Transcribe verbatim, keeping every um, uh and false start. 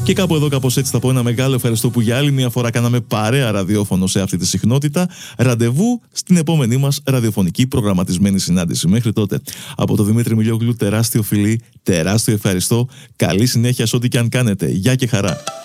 Και κάπου εδώ, κάπως έτσι, θα πω ένα μεγάλο ευχαριστώ που για άλλη μια φορά κάναμε παρέα ραδιόφωνο σε αυτή τη συχνότητα. Ραντεβού στην επόμενή μας ραδιοφωνική προγραμματισμένη συνάντηση. Μέχρι τότε, από το Δημήτρη Μιλιόγλου, τεράστιο φιλί, τεράστιο ευχαριστώ. Καλή συνέχεια σε ό,τι και αν κάνετε. Γεια και χαρά.